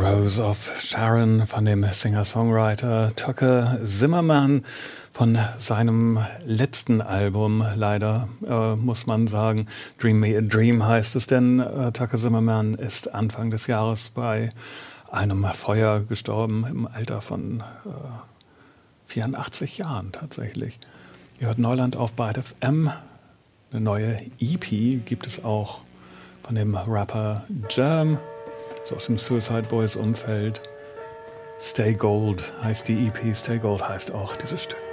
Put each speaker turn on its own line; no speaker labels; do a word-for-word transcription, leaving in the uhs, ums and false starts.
Rose of Sharon von dem Singer-Songwriter Tucker Zimmerman von seinem letzten Album, leider äh, muss man sagen. Dream Me a Dream heißt es, denn äh, Tucker Zimmerman ist Anfang des Jahres bei einem Feuer gestorben im Alter von äh, vierundachtzig Jahren tatsächlich. Ihr hört Neuland auf Byte F M. Eine neue E P gibt es auch von dem Rapper Germ, so aus dem Suicide Boys Umfeld. Stay Gold heißt die E P, Stay Gold heißt auch dieses Stück.